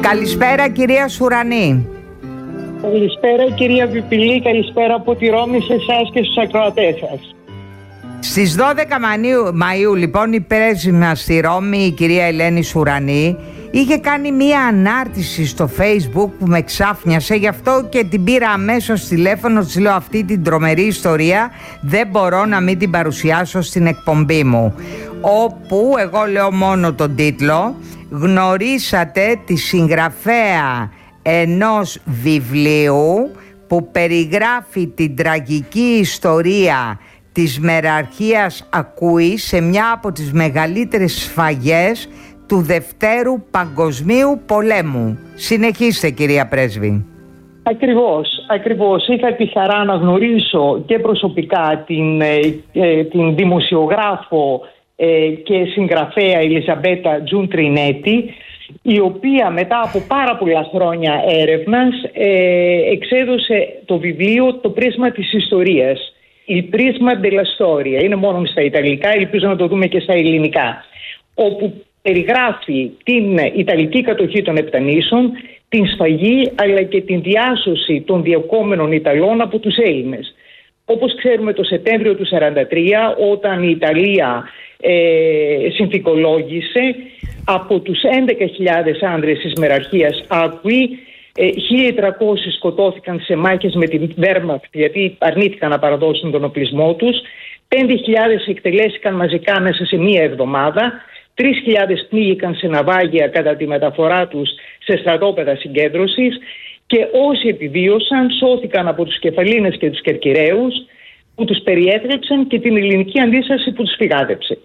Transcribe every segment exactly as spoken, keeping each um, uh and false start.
Καλησπέρα κυρία Σουρανή. Καλησπέρα κυρία Βιπιλή, καλησπέρα από τη Ρώμη σε εσάς και στους ακροατές σας. Στις δώδεκα Μαΐου λοιπόν η πρέσβη μας στη Ρώμη, η κυρία Ελένη Σουρανή, είχε κάνει μία ανάρτηση στο Facebook που με ξάφνιασε, γι' αυτό και την πήρα αμέσως τηλέφωνο, της λέω αυτή την τρομερή ιστορία δεν μπορώ να μην την παρουσιάσω στην εκπομπή μου, όπου εγώ λέω μόνο τον τίτλο. Γνωρίσατε τη συγγραφέα ενός βιβλίου που περιγράφει την τραγική ιστορία της μεραρχίας Ακούη σε μια από τις μεγαλύτερες σφαγές του Δευτέρου Παγκοσμίου Πολέμου. Συνεχίστε κυρία Πρέσβη. Ακριβώς, ακριβώς. Είχα τη χαρά να γνωρίσω και προσωπικά την, ε, την δημοσιογράφο ε, και συγγραφέα Ελιζαμπέτα Τζουντρινέτη, η οποία μετά από πάρα πολλά χρόνια έρευνας ε, εξέδωσε το βιβλίο «Το πρίσμα της ιστορίας». Il prisma della storia. Είναι μόνο στα Ιταλικά, ελπίζω να το δούμε και στα ελληνικά. Όπου περιγράφει την Ιταλική κατοχή των Επτανήσων, την σφαγή αλλά και την διάσωση των διακόμενων Ιταλών από τους Έλληνες. Όπως ξέρουμε το Σεπτέμβριο του χίλια εννιακόσια σαράντα τρία, όταν η Ιταλία ε, συνθηκολόγησε, από τους έντεκα χιλιάδες άνδρες της μεραρχίας Άκουη, χίλια τριακόσιοι σκοτώθηκαν σε μάχες με την Wehrmacht γιατί αρνήθηκαν να παραδώσουν τον οπλισμό τους, πέντε χιλιάδες εκτελέστηκαν μαζικά μέσα σε μία εβδομάδα, τρεις χιλιάδες πνίγηκαν σε ναυάγια κατά τη μεταφορά τους σε στρατόπεδα συγκέντρωσης και όσοι επιβίωσαν σώθηκαν από τους Κεφαλίνες και τους Κερκυραίους που τους περιέτρεψαν και την ελληνική αντίσταση που τους φυγάδεψε.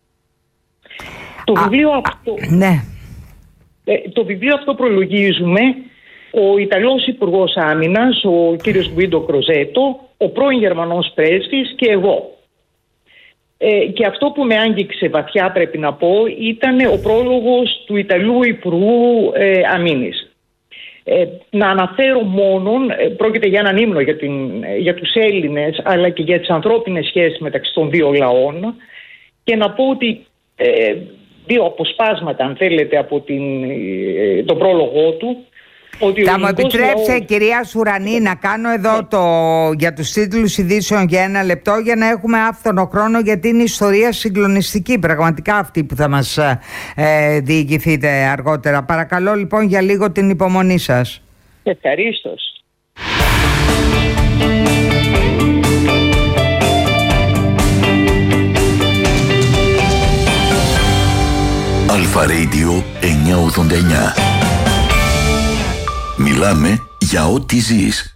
Το Α, βιβλίο α, αυτό, ναι. ε, το βιβλίο αυτό προλογίζουμε ο Ιταλός Υπουργός Άμυνας, ο κύριος Γκουίντο Κροζέτο, ο πρώην Γερμανός πρέσβης και εγώ. Ε, και αυτό που με άγγιξε βαθιά, πρέπει να πω, ήταν ο πρόλογος του Ιταλού Υπουργού ε, Αμήνης. Ε, να αναφέρω μόνον, ε, πρόκειται για έναν ύμνο για, την, για τους Έλληνες, αλλά και για τις ανθρώπινες σχέσεις μεταξύ των δύο λαών, και να πω ότι ε, δύο αποσπάσματα, αν θέλετε, από την, ε, τον πρόλογό του. Θα μου επιτρέψετε λαός... κυρία Σουρανή να κάνω εδώ το, για τους τίτλους ειδήσεων για ένα λεπτό, για να έχουμε άφθονο χρόνο, γιατί είναι ιστορία συγκλονιστική πραγματικά αυτή που θα μας ε, διηγηθείτε αργότερα. Παρακαλώ λοιπόν για λίγο την υπομονή σας. Ευχαρίστως. Αλφα Radio εννιακόσια ογδόντα εννιά. Μιλάμε για ό,τι ζεις.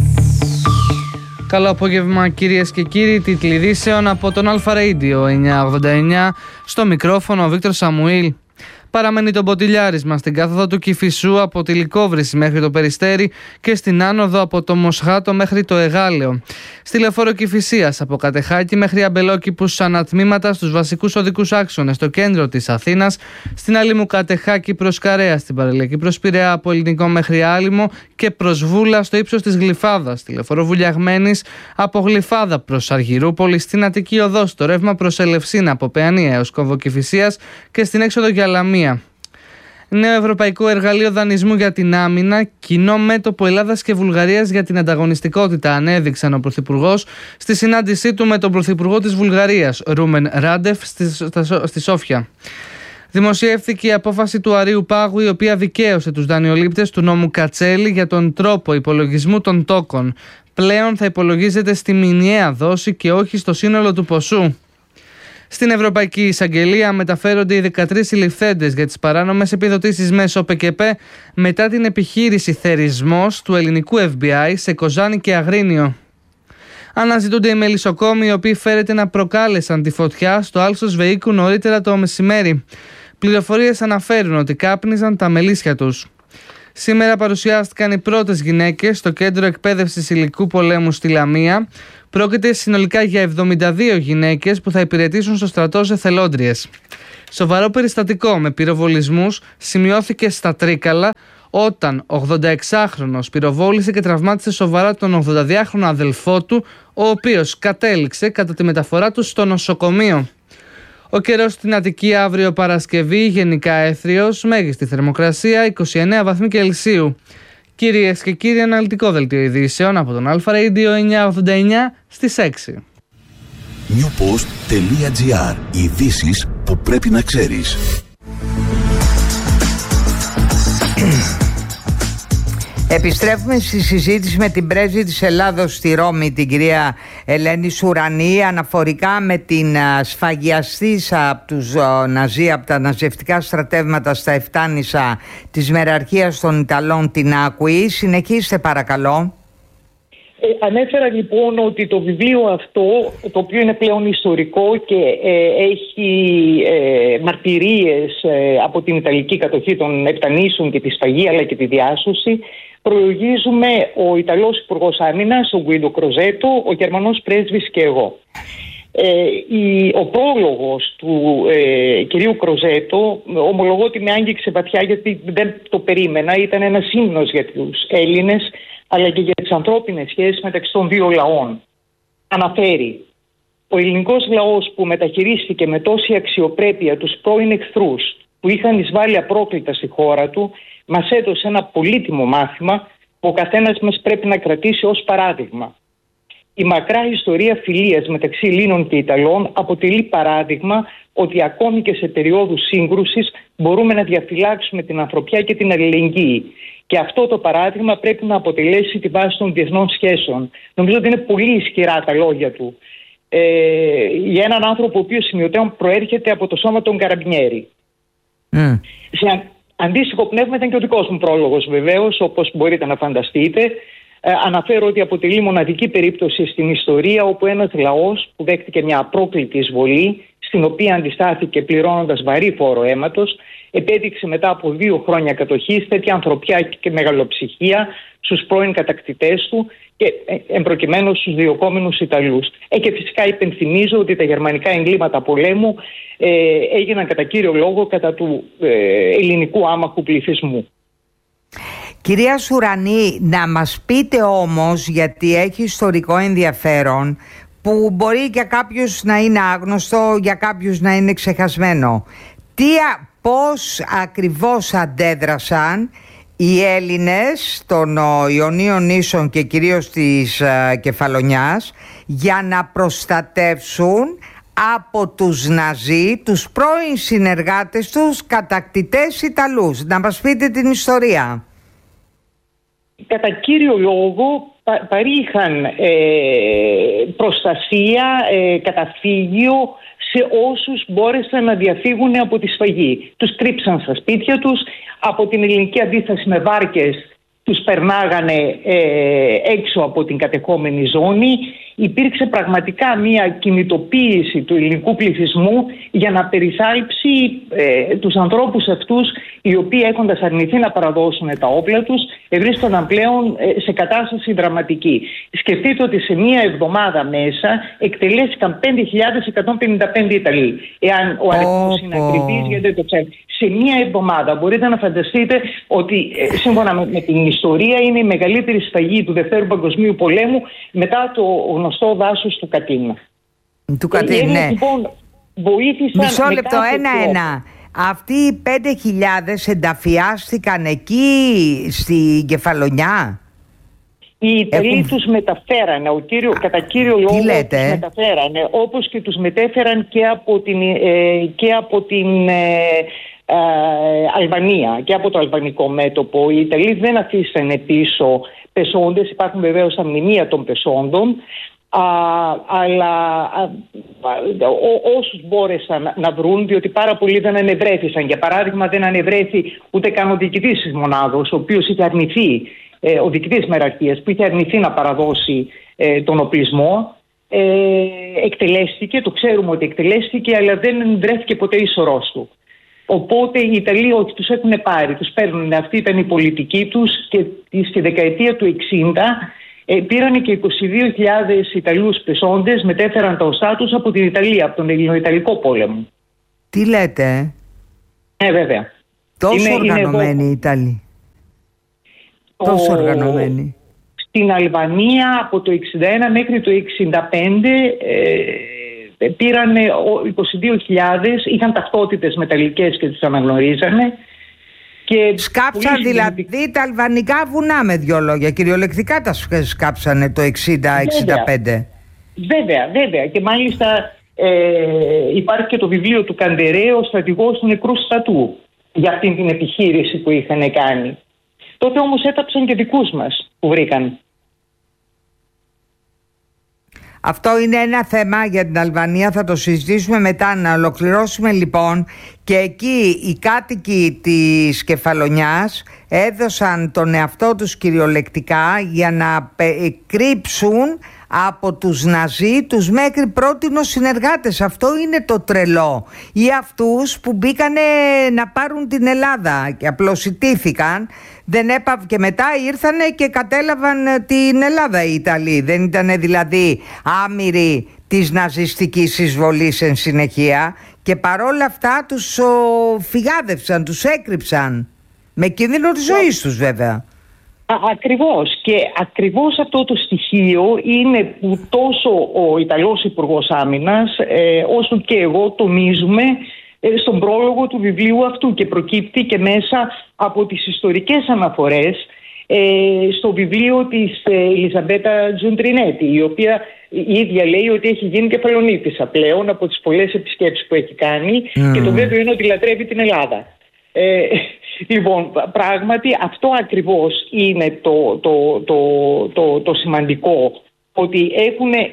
Καλό απόγευμα κυρίες και κύριοι, τίτλοι ειδήσεων από τον Αλφα Radio εννιακόσια ογδόντα εννιά. Στο μικρόφωνο ο Βίκτορ Σαμουήλ. Παραμένει το μποτιλιάρισμα στην κάθοδο του Κηφισού από τη Λυκόβρηση μέχρι το Περιστέρι και στην άνοδο από το Μοσχάτο μέχρι το Εγάλεο. Στη λεωφόρο Κηφισίας από Κατεχάκη μέχρι Αμπελόκηπους ανατμήματα στους βασικούς οδικούς άξονες στο κέντρο της Αθήνας, στην Άλυμου Κατεχάκη προς Καρέα, στην Παραλιακή προς Πειραιά από Ελληνικό μέχρι Άλυμο και προς Βούλα στο ύψος της Γλυφάδας. Στη λεωφόρο Βουλιαγμένης από Γλυφάδα προς Αργυρούπολη, στην Αττική Οδό στο ρεύμα προς Ελευσίνα από Παιανία έως Κόμβο Κηφισίας και στην έξοδο για Λαμία. Νέο Ευρωπαϊκό Εργαλείο Δανεισμού για την Άμυνα, κοινό μέτωπο Ελλάδας και Βουλγαρίας για την ανταγωνιστικότητα, ανέδειξαν ο Πρωθυπουργός στη συνάντησή του με τον Πρωθυπουργό της Βουλγαρίας, Ρούμεν Ράντεφ, στη, στη Σόφια. Δημοσιεύθηκε η απόφαση του Αρείου Πάγου, η οποία δικαίωσε τους δανειολήπτες του νόμου Κατσέλη για τον τρόπο υπολογισμού των τόκων. Πλέον θα υπολογίζεται στη μηνιαία δόση και όχι στο σύνολο του ποσού. Στην Ευρωπαϊκή Εισαγγελία μεταφέρονται οι δεκατρείς συλληφθέντες για τις παράνομες επιδοτήσεις μέσω ΠΚΠ μετά την επιχείρηση θερισμός του ελληνικού Εφ Μπι Άι σε Κοζάνη και Αγρίνιο. Αναζητούνται οι μελισσοκόμοι οι οποίοι φέρεται να προκάλεσαν τη φωτιά στο άλσος Βεΐκου νωρίτερα το μεσημέρι. Πληροφορίες αναφέρουν ότι κάπνιζαν τα μελίσια τους. Σήμερα παρουσιάστηκαν οι πρώτες γυναίκες στο Κέντρο Εκπαίδευσης Υλικού Πολέμου στη Λαμία. Πρόκειται συνολικά για εβδομήντα δύο γυναίκες που θα υπηρετήσουν στο στρατό ως εθελόντριες. Σοβαρό περιστατικό με πυροβολισμούς σημειώθηκε στα Τρίκαλα όταν ογδονταεξάχρονος πυροβόλησε και τραυμάτισε σοβαρά τον ογδονταδυάχρονο αδελφό του, ο οποίος κατέληξε κατά τη μεταφορά του στο νοσοκομείο. Ο καιρός στην Αττική αύριο Παρασκευή, γενικά έθριος, μέγιστη θερμοκρασία είκοσι εννέα βαθμοί Κελσίου. Κυρίες και κύριοι, αναλυτικό δελτίο ειδήσεων από τον Αλφα Radio εννιακόσια ογδόντα εννιά στις έξι. newpost τελεία gr. Ειδήσεις που πρέπει να ξέρεις. Επιστρέφουμε στη συζήτηση με την πρέσβη της Ελλάδος στη Ρώμη, την κυρία Ελένη Σουρανή, αναφορικά με την σφαγιαστής από τους Ναζί, από τα ναζευτικά στρατεύματα στα Εφτάνησα της μεραρχίας των Ιταλών, την Άκουη. Συνεχίστε παρακαλώ. Ε, ανέφερα λοιπόν ότι το βιβλίο αυτό, το οποίο είναι πλέον ιστορικό και ε, έχει ε, μαρτυρίες ε, από την Ιταλική κατοχή των Εφτανήσεων και τη σφαγή αλλά και τη διάσωση, προλογίζουμε ο Ιταλός Υπουργός Άμυνας, ο Γκουίντο Κροζέτο, ο Γερμανός πρέσβης και εγώ. Ε, η, ο πρόλογος του ε, κυρίου Κροζέτο, ομολογώ ότι με άγγιξε βαθιά γιατί δεν το περίμενα, ήταν ένας ύμνος για τους Έλληνες αλλά και για τις ανθρώπινες σχέσεις μεταξύ των δύο λαών. Αναφέρει: ο ελληνικός λαός που μεταχειρίστηκε με τόση αξιοπρέπεια τους πρώην εχθρούς που είχαν εισβάλει απρόκλητα στη χώρα του, μας έδωσε ένα πολύτιμο μάθημα που ο καθένας μας πρέπει να κρατήσει ως παράδειγμα. Η μακρά ιστορία φιλίας μεταξύ Ελλήνων και Ιταλών αποτελεί παράδειγμα ότι ακόμη και σε περιόδους σύγκρουσης μπορούμε να διαφυλάξουμε την ανθρωπιά και την αλληλεγγύη. Και αυτό το παράδειγμα πρέπει να αποτελέσει τη βάση των διεθνών σχέσεων. Νομίζω ότι είναι πολύ ισχυρά τα λόγια του ε, για έναν άνθρωπο ο οποίος σημειωτέων προέρχεται από το σώμα των Καραμπινιέρι. Mm. Σε αντίστοιχο πνεύμα ήταν και ο δικός μου πρόλογος βεβαίως, όπως μπορείτε να φανταστείτε. Ε, αναφέρω ότι αποτελεί μοναδική περίπτωση στην ιστορία όπου ένας λαός που δέχτηκε μια απρόκλητη εισβολή, στην οποία αντιστάθηκε πληρώνοντας βαρύ φόρο αίματος, επέδειξε μετά από δύο χρόνια κατοχής τέτοια ανθρωπιά και μεγαλοψυχία στους πρώην κατακτητές του και εμπροκειμένου στους διωκόμενους Ιταλούς. Ε, και φυσικά υπενθυμίζω ότι τα γερμανικά εγκλήματα πολέμου ε, έγιναν κατά κύριο λόγο κατά του ε, ελληνικού άμαχου πληθυσμού. Κυρία Σουρανή, να μας πείτε όμως, γιατί έχει ιστορικό ενδιαφέρον, που μπορεί για κάποιους να είναι άγνωστο, για κάποιους να είναι ξεχασμένο. Τι, πώς ακριβώς αντέδρασαν οι Έλληνες των Ιωνίων νήσων και κυρίως της uh, Κεφαλονιάς για να προστατεύσουν από τους Ναζί τους πρώην συνεργάτες τους κατακτητές Ιταλούς. Να μας πείτε την ιστορία. Κατά κύριο λόγο πα, παρήχαν ε, προστασία, ε, καταφύγιο σε όσους μπόρεσαν να διαφύγουν από τη σφαγή. Τους κρύψαν στα σπίτια τους, από την ελληνική αντίσταση με βάρκες τους περνάγανε ε, έξω από την κατεχόμενη ζώνη. Υπήρξε πραγματικά μια κινητοποίηση του ελληνικού πληθυσμού για να περιθάλψει ε, τους ανθρώπους αυτούς, οι οποίοι έχοντας αρνηθεί να παραδώσουν τα όπλα τους βρίσκονταν πλέον ε, σε κατάσταση δραματική. Σκεφτείτε ότι σε μία εβδομάδα μέσα εκτελέστηκαν πέντε χιλιάδες εκατόν πενήντα πέντε Ιταλοί. Εάν ο αριθμός oh, είναι oh. ακριβής, γιατί δεν το ξέρω. Σε μία εβδομάδα μπορείτε να φανταστείτε ότι ε, σύμφωνα με, με την ιστορία είναι η μεγαλύτερη σφαγή του Δευτέρου Παγκοσμίου Πολέμου μετά το γνωστό δάσος του Κατίνα. Του Κατίνα, ναι. Λοιπόν, βοήθησαν. Μισό λεπτό, ένα-ένα. Αυτοί οι πέντε χιλιάδες ενταφιάστηκαν εκεί στη Κεφαλονιά. Οι Ιταλοί Έχουν... τους μεταφέρανε, ο κύριο, κατά κύριο λόγο τους μεταφέρανε, όπως και τους μετέφεραν και από την, ε, και από την ε, ε, Αλβανία και από το αλβανικό μέτωπο. Οι Ιταλοί δεν αφήσανε πίσω πεσόντες, υπάρχουν βεβαίως τα μνημεία των πεσόντων, α, αλλά α, ό, όσους μπόρεσαν να βρουν, διότι πάρα πολλοί δεν ανεβρέθησαν. Για παράδειγμα, δεν ανεβρέθη ούτε καν ο διοικητής της μονάδος, ο οποίος είχε αρνηθεί, ε, ο διοικητής μεραρχίας, που είχε αρνηθεί να παραδώσει ε, τον οπλισμό. Ε, εκτελέστηκε, το ξέρουμε ότι εκτελέστηκε, αλλά δεν βρέθηκε ποτέ η σωρός του. Οπότε οι Ιταλοί όχι, τους έχουν πάρει, τους παίρνουν. Αυτή ήταν η πολιτική τους και στη δεκαετία του εξήντα ε, πήραν και είκοσι δύο χιλιάδες Ιταλούς πεσόντες, μετέφεραν τα οστά τους από την Ιταλία, από τον Ελληνοϊταλικό πόλεμο. Τι λέτε? Ε, βέβαια. Τόσο είναι, οργανωμένοι οι Ιταλοί. Τόσο οργανωμένοι. Στην Αλβανία από το εξήντα ένα μέχρι το εξήντα πέντε ε, πήραν είκοσι δύο χιλιάδες, είχαν ταυτότητες μεταλλικές και τις αναγνωρίζανε. Και σκάψαν δηλαδή τα αλβανικά βουνά, με δύο λόγια. Κυριολεκτικά τα σκάψανε το εξήντα εξήντα πέντε. Βέβαια, βέβαια. Και μάλιστα ε, υπάρχει και το βιβλίο του Καντερέ, ο στρατηγός του νεκρού στρατού, για αυτήν την επιχείρηση που είχαν κάνει. Τότε όμως έταψαν και δικούς μας που βρήκαν. Αυτό είναι ένα θέμα για την Αλβανία, θα το συζητήσουμε μετά. Να ολοκληρώσουμε λοιπόν. Και εκεί οι κάτοικοι της Κεφαλονιάς έδωσαν τον εαυτό τους κυριολεκτικά για να κρύψουν από τους Ναζί τους μέχρι πρότινος συνεργάτες. Αυτό είναι το τρελό. Ή αυτούς που μπήκανε να πάρουν την Ελλάδα και απλωσιτήθηκαν, δεν έπα... και μετά ήρθανε και κατέλαβαν την Ελλάδα οι Ιταλοί. Δεν ήταν δηλαδή άμυροι της ναζιστικής εισβολής εν συνεχεία, και παρόλα αυτά τους ο, φυγάδευσαν, τους έκρυψαν με κίνδυνο της ζωής τους βέβαια. Α, ακριβώς, και ακριβώς αυτό το στοιχείο είναι που τόσο ο Ιταλός Υπουργός Άμυνας ε, όσο και εγώ τονίζουμε ε, στον πρόλογο του βιβλίου αυτού, και προκύπτει και μέσα από τις ιστορικές αναφορές ε, στο βιβλίο της ε, Ελιζαμπέτα Τζουντρινέτη, η οποία η ίδια λέει ότι έχει γίνει κεφαλονίτισσα πλέον από τις πολλές επισκέψεις που έχει κάνει mm. και το βέβαιο είναι ότι λατρεύει την Ελλάδα. Ε, λοιπόν, πράγματι αυτό ακριβώς είναι το, το, το, το, το σημαντικό, ότι έχουν ε,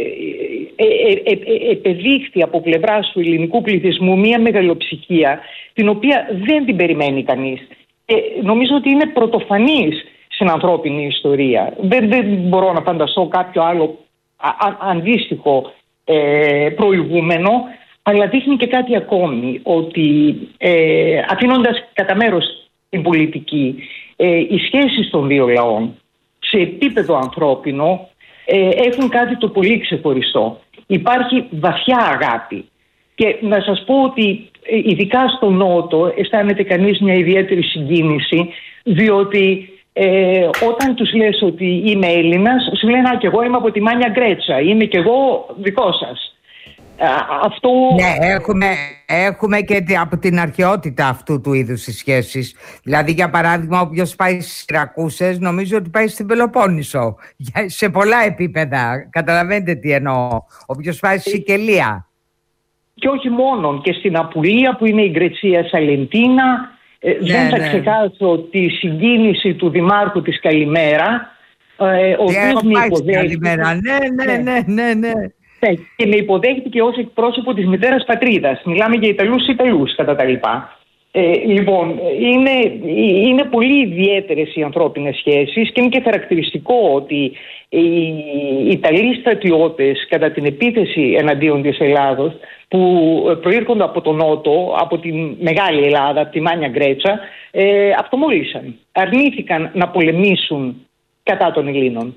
ε, ε, ε, επεδείχθη από πλευράς του ελληνικού πληθυσμού μία μεγαλοψυχία την οποία δεν την περιμένει κανείς, και νομίζω ότι είναι πρωτοφανής στην ανθρώπινη ιστορία. Δεν, δεν μπορώ να φανταστώ κάποιο άλλο α, αντίστοιχο ε, προηγούμενο. Αλλά δείχνει και κάτι ακόμη, ότι ε, αφήνοντας κατά μέρος την πολιτική, ε, οι σχέσεις των δύο λαών σε επίπεδο ανθρώπινο ε, έχουν κάτι το πολύ ξεχωριστό. Υπάρχει βαθιά αγάπη. Και να σας πω ότι ε, ειδικά στο Νότο αισθάνεται κανείς μια ιδιαίτερη συγκίνηση, διότι ε, όταν τους λες ότι είμαι Έλληνας, σου λένε «Α, και εγώ είμαι από τη Μάνια Γκρέτσα, είμαι και εγώ δικό σας». Αυτό... Ναι, έχουμε, έχουμε και από την αρχαιότητα αυτού του είδους τις σχέσεις. Δηλαδή, για παράδειγμα, όποιος πάει στις Σιρακούσες νομίζω ότι πάει στην Πελοπόννησο, σε πολλά επίπεδα. Καταλαβαίνετε τι εννοώ. Όποιος πάει στη Σικελία. Και όχι μόνο, και στην Απουλία που είναι η Γκρετσία Σαλεντίνα. Ε, ναι, δεν θα ναι. ξεχάσω τη συγκίνηση του Δημάρχου της Καλημέρα. Ε, ο οποίος με υποδέχτηκε. Ναι, ναι, ναι, ναι, ναι. Και με υποδέχτηκε ως εκπρόσωπο της μητέρας πατρίδας. Μιλάμε για Ιταλούς Ιταλούς κατά τα λοιπά. Ε, λοιπόν, είναι, είναι πολύ ιδιαίτερες οι ανθρώπινες σχέσεις, και είναι και χαρακτηριστικό ότι οι Ιταλοί στρατιώτες κατά την επίθεση εναντίον της Ελλάδος, που προήρχονται από τον Νότο, από τη Μεγάλη Ελλάδα, από τη Μάνια Γκρέτσα, ε, αυτομόλυσαν. Αρνήθηκαν να πολεμήσουν κατά των Ελλήνων.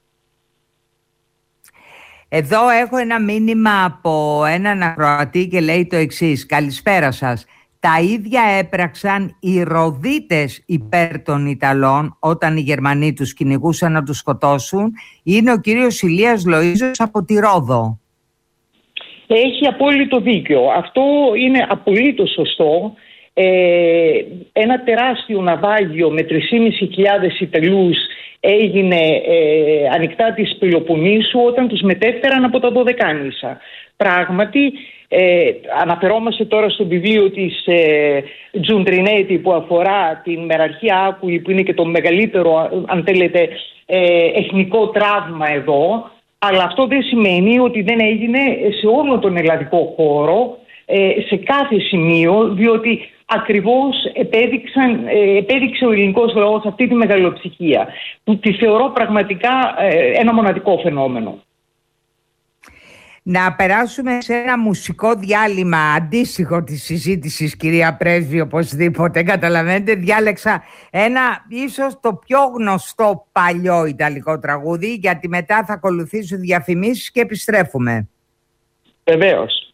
Εδώ έχω ένα μήνυμα από έναν ακροατή και λέει το εξής. Καλησπέρα σας. Τα ίδια έπραξαν οι Ροδίτες υπέρ των Ιταλών όταν οι Γερμανοί τους κυνηγούσαν να τους σκοτώσουν. Είναι ο κύριος Ηλίας Λοΐζος από τη Ρόδο. Έχει απόλυτο δίκιο. Αυτό είναι απολύτως σωστό. Ε, ένα τεράστιο ναυάγιο με τρεις χιλιάδες πεντακόσιους Ιταλούς έγινε ε, ανοιχτά της Πελοποννήσου όταν τους μετέφεραν από τα Δωδεκάνησα. Πράγματι, ε, αναφερόμαστε τώρα στο βιβλίο της ε, Τζουντρινέτη που αφορά την μεραρχία Άκουλη, που είναι και το μεγαλύτερο, αν θέλετε, ε, εθνικό τραύμα εδώ. Αλλά αυτό δεν σημαίνει ότι δεν έγινε σε όλο τον ελλαδικό χώρο, ε, σε κάθε σημείο, διότι ακριβώς επέδειξαν, ε, επέδειξε ο ελληνικός λαός αυτή τη μεγαλοψυχία, που τη θεωρώ πραγματικά ε, ένα μοναδικό φαινόμενο. Να περάσουμε σε ένα μουσικό διάλειμμα αντίστοιχο της συζήτησης, κυρία Πρέσβη, οπωσδήποτε. Καταλαβαίνετε, διάλεξα ένα ίσως το πιο γνωστό παλιό ιταλικό τραγούδι, γιατί μετά θα ακολουθήσουν διαφημίσεις και επιστρέφουμε. Βεβαίως.